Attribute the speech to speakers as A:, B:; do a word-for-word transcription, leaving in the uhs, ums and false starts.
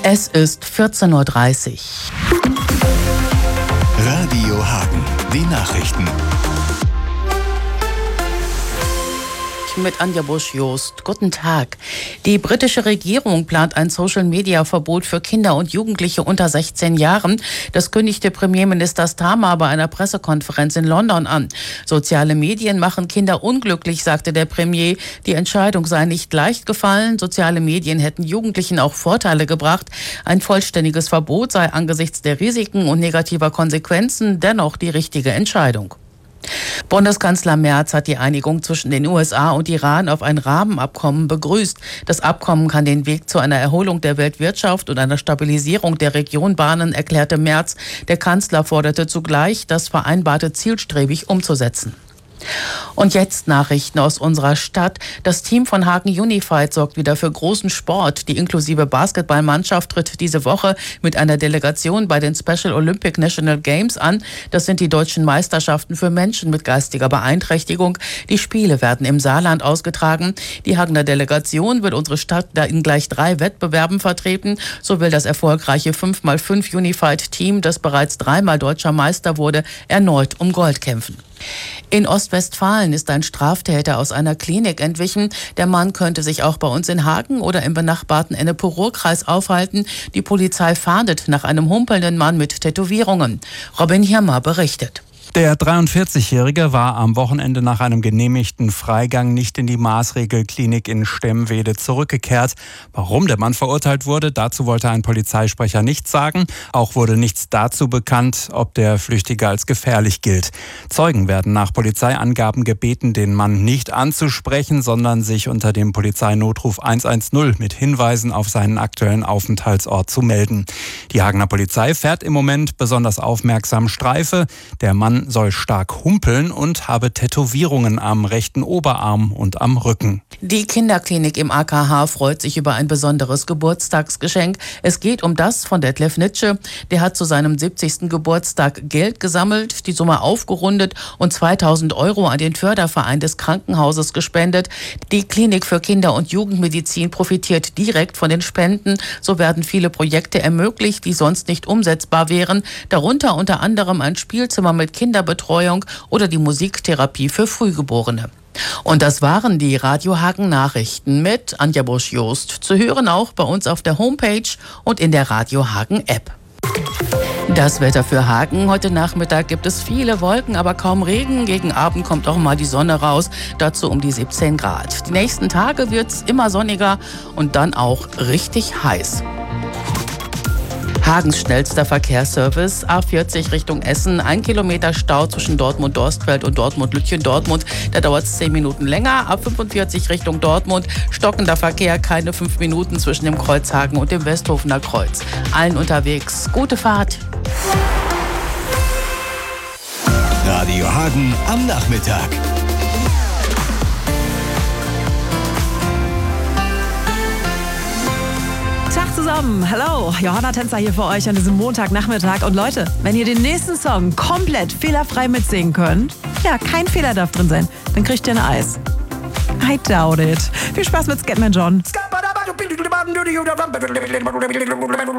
A: Es ist vierzehn Uhr dreißig.
B: Radio Hagen, die Nachrichten.
A: Mit Anja Busch-Jost. Guten Tag. Die britische Regierung plant ein Social-Media-Verbot für Kinder und Jugendliche unter sechzehn Jahren. Das kündigte Premierminister Starmer bei einer Pressekonferenz in London an. Soziale Medien machen Kinder unglücklich, sagte der Premier. Die Entscheidung sei nicht leicht gefallen. Soziale Medien hätten Jugendlichen auch Vorteile gebracht. Ein vollständiges Verbot sei angesichts der Risiken und negativer Konsequenzen dennoch die richtige Entscheidung. Bundeskanzler Merz hat die Einigung zwischen den U S A und Iran auf ein Rahmenabkommen begrüßt. Das Abkommen kann den Weg zu einer Erholung der Weltwirtschaft und einer Stabilisierung der Region bahnen, erklärte Merz. Der Kanzler forderte zugleich, das Vereinbarte zielstrebig umzusetzen. Und jetzt Nachrichten aus unserer Stadt. Das Team von Hagen Unified sorgt wieder für großen Sport. Die inklusive Basketballmannschaft tritt diese Woche mit einer Delegation bei den Special Olympic National Games an. Das sind die deutschen Meisterschaften für Menschen mit geistiger Beeinträchtigung. Die Spiele werden im Saarland ausgetragen. Die Hagener Delegation wird unsere Stadt da in gleich drei Wettbewerben vertreten. So will das erfolgreiche fünf mal fünf Unified Team, das bereits dreimal deutscher Meister wurde, erneut um Gold kämpfen. In Ostwestfalen ist ein Straftäter aus einer Klinik entwichen. Der Mann könnte sich auch bei uns in Hagen oder im benachbarten Ennepe-Ruhr-Kreis aufhalten. Die Polizei fahndet nach einem humpelnden Mann mit Tätowierungen. Robin Hirmer berichtet.
C: Der dreiundvierzigjährige war am Wochenende nach einem genehmigten Freigang nicht in die Maßregelklinik in Stemwede zurückgekehrt. Warum der Mann verurteilt wurde, dazu wollte ein Polizeisprecher nichts sagen. Auch wurde nichts dazu bekannt, ob der Flüchtige als gefährlich gilt. Zeugen werden nach Polizeiangaben gebeten, den Mann nicht anzusprechen, sondern sich unter dem Polizeinotruf hundertzehn mit Hinweisen auf seinen aktuellen Aufenthaltsort zu melden. Die Hagener Polizei fährt im Moment besonders aufmerksam Streife. Der Mann soll stark humpeln und habe Tätowierungen am rechten Oberarm und am Rücken.
A: Die Kinderklinik im A K H freut sich über ein besonderes Geburtstagsgeschenk. Es geht um das von Detlef Nitsche. Der hat zu seinem siebzigsten Geburtstag Geld gesammelt, die Summe aufgerundet und zweitausend Euro an den Förderverein des Krankenhauses gespendet. Die Klinik für Kinder- und Jugendmedizin profitiert direkt von den Spenden. So werden viele Projekte ermöglicht, die sonst nicht umsetzbar wären. Darunter unter anderem ein Spielzimmer mit Kinderbetreuung oder die Musiktherapie für Frühgeborene. Und das waren die Radio Hagen Nachrichten mit Anja Busch-Jost. Zu hören auch bei uns auf der Homepage und in der Radio Hagen App. Das Wetter für Hagen. Heute Nachmittag gibt es viele Wolken, aber kaum Regen. Gegen Abend kommt auch mal die Sonne raus. Dazu um die siebzehn Grad. Die nächsten Tage wird es immer sonniger und dann auch richtig heiß. Hagens schnellster Verkehrsservice, A vierzig Richtung Essen, ein Kilometer Stau zwischen Dortmund-Dorstfeld und Dortmund-Lütchen-Dortmund. Da dauert es zehn Minuten länger. A fünfundvierzig Richtung Dortmund, stockender Verkehr, keine fünf Minuten zwischen dem Kreuz Hagen und dem Westhofener Kreuz. Allen unterwegs, gute Fahrt.
B: Radio Hagen am Nachmittag.
D: Tag zusammen, hallo, Johanna Tänzer hier für euch an diesem Montagnachmittag. Und Leute, wenn ihr den nächsten Song komplett fehlerfrei mitsingen könnt, ja, kein Fehler darf drin sein, dann kriegt ihr ein Eis. I doubt it. Viel Spaß mit Scatman John.